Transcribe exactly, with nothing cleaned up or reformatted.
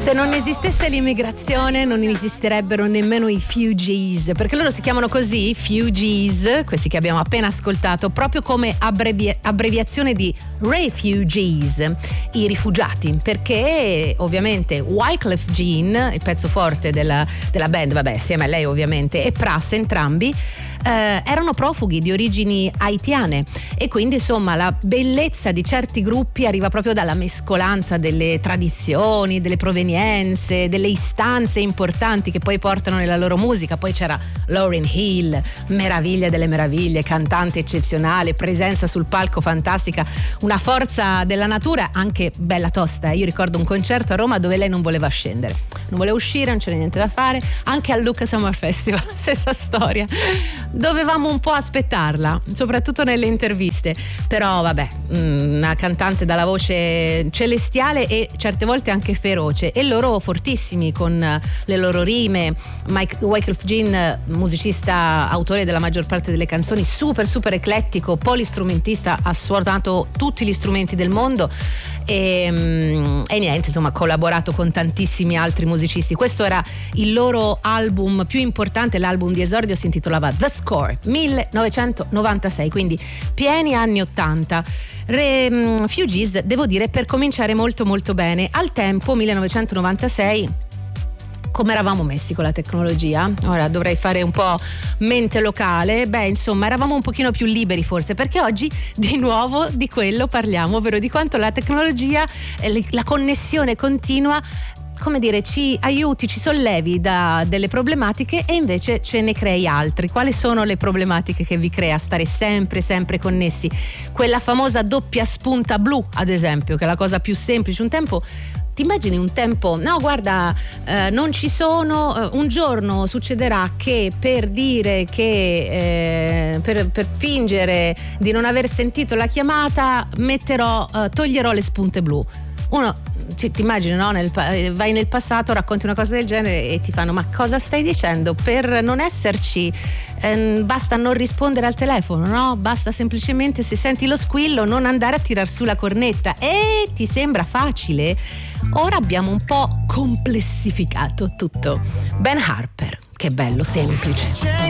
Se non esistesse l'immigrazione non esisterebbero nemmeno i Fugees, perché loro si chiamano così, Fugees, questi che abbiamo appena ascoltato, proprio come abbrevi- abbreviazione di refugees, i rifugiati, perché ovviamente Wyclef Jean, il pezzo forte della, della band, vabbè, assieme a lei ovviamente, e Pras, entrambi eh, erano profughi di origini haitiane, e quindi insomma la bellezza di certi gruppi arriva proprio dalla mescolanza delle tradizioni, delle provenienze, delle istanze importanti che poi portano nella loro musica. Poi c'era Lauryn Hill, meraviglia delle meraviglie, cantante eccezionale, presenza sul palco fantastica, una forza della natura, anche bella tosta. Io ricordo un concerto a Roma dove lei non voleva scendere, non voleva uscire, non c'era niente da fare. Anche al Lucca Summer Festival stessa storia, dovevamo un po' aspettarla, soprattutto nelle interviste, però vabbè, una cantante dalla voce celestiale e certe volte anche feroce, e loro fortissimi con le loro rime. Mike Wyclef Jean, musicista, autore della maggior parte delle canzoni, super super eclettico, polistrumentista, ha suonato tutti gli strumenti del mondo e, e niente, insomma, ha collaborato con tantissimi altri musicisti. Questo era il loro album più importante, l'album di esordio si intitolava The Score, millenovecentonovantasei, quindi pieni anni ottanta. Re, um, Fugees, devo dire, per cominciare molto molto bene. Al tempo, millenovecentonovantasei, come eravamo messi con la tecnologia? Ora dovrei fare un po' mente locale. Beh, insomma, eravamo un pochino più liberi forse, perché oggi di nuovo di quello parliamo, ovvero di quanto la tecnologia, la connessione continua, come dire, ci aiuti, ci sollevi da delle problematiche e invece ce ne crei altri. Quali sono le problematiche che vi crea stare sempre sempre connessi? Quella famosa doppia spunta blu, ad esempio, che è la cosa più semplice. Un tempo, ti immagini un tempo, no guarda, eh, non ci sono, eh, un giorno succederà che per dire che eh, per, per fingere di non aver sentito la chiamata metterò, eh, toglierò le spunte blu. Uno ti, ti immagini, no? Nel, vai nel passato, racconti una cosa del genere e ti fanno: ma cosa stai dicendo? Per non esserci ehm, basta non rispondere al telefono, no? Basta semplicemente, se senti lo squillo, non andare a tirar su la cornetta. E ti sembra facile? Ora abbiamo un po' complessificato tutto. Ben Harper, che bello, semplice.